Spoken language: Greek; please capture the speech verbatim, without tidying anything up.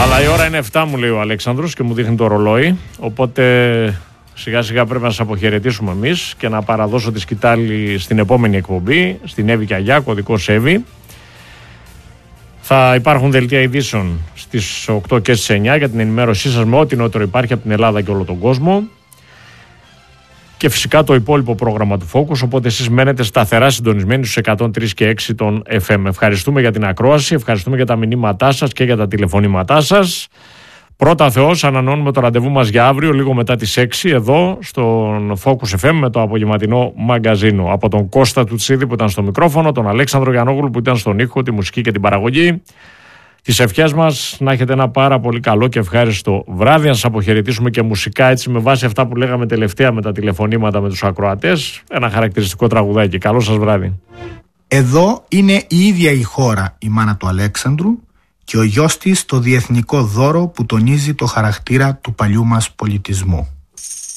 Αλλά η ώρα είναι εφτά, μου λέει ο Αλέξανδρος και μου δείχνει το ρολόι. Οπότε σιγά σιγά πρέπει να σας αποχαιρετήσουμε εμείς και να παραδώσω τη σκητάλη στην επόμενη εκπομπή, στην Εύη και Αγιά, κωδικός Εύη. Θα υπάρχουν δελτία ειδήσεων στις οκτώ και στις εννιά για την ενημέρωσή σας με ό,τι νεότερο υπάρχει από την Ελλάδα και όλο τον κόσμο. Και φυσικά το υπόλοιπο πρόγραμμα του Focus, οπότε εσείς μένετε σταθερά συντονισμένοι στους εκατόν τρία και έξι των εφ εμ. Ευχαριστούμε για την ακρόαση, ευχαριστούμε για τα μηνύματά σας και για τα τηλεφωνήματά σας. Πρώτα Θεός, ανανεώνουμε το ραντεβού μας για αύριο, λίγο μετά τις έξι, εδώ στον Focus εφ εμ με το απογευματινό μαγκαζίνο. Από τον Κώστα Τουτσίδη που ήταν στο μικρόφωνο, τον Αλέξανδρο Γιαννόγλου που ήταν στον ήχο, τη μουσική και την παραγωγή. Τις ευχές μας να έχετε ένα πάρα πολύ καλό και ευχάριστο βράδυ. Να σας αποχαιρετήσουμε και μουσικά, έτσι με βάση αυτά που λέγαμε τελευταία με τα τηλεφωνήματα με τους ακροατές. Ένα χαρακτηριστικό τραγουδάκι. Καλό σας βράδυ. Εδώ είναι η ίδια η χώρα, η μάνα του Αλέξανδρου, και ο γιος της το διεθνικό δώρο που τονίζει το χαρακτήρα του παλιού μας πολιτισμού.